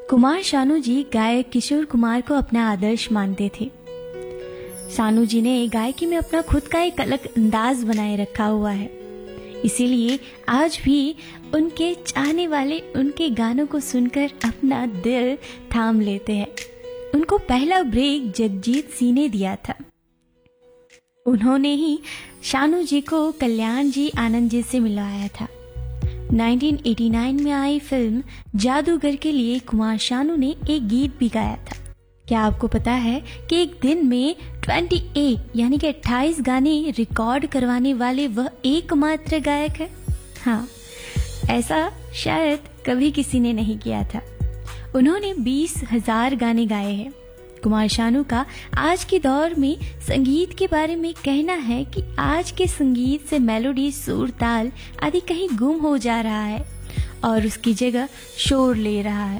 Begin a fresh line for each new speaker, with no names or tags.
कुमार शानू जी गायक किशोर कुमार को अपना आदर्श मानते थे। शानू जी ने गायकी में अपना खुद का एक अलग अंदाज बनाए रखा हुआ है, इसीलिए आज भी उनके चाहने वाले उनके गानों को सुनकर अपना दिल थाम लेते हैं। उनको पहला ब्रेक जगजीत सिंह ने दिया था। उन्होंने ही शानू जी को कल्याण जी आनंद जी से मिलवाया था। 1989 में आई फिल्म जादूगर के लिए कुमार शानू ने एक गीत भी गाया था। क्या आपको पता है कि एक दिन में 28 यानी कि 28 गाने रिकॉर्ड करवाने वाले वह एकमात्र गायक है? हाँ, ऐसा शायद कभी किसी ने नहीं किया था। उन्होंने 20,000 गाने गाए हैं। कुमार शानू का आज के दौर में संगीत के बारे में कहना है कि आज के संगीत से मेलोडी, सुर, ताल आदि कहीं गुम हो जा रहा है और उसकी जगह शोर ले रहा है।